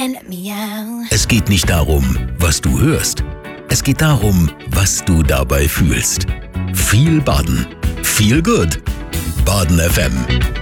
Es geht nicht darum, was du hörst. Es geht darum, was du dabei fühlst. Viel Baden. Feel good. Baden FM.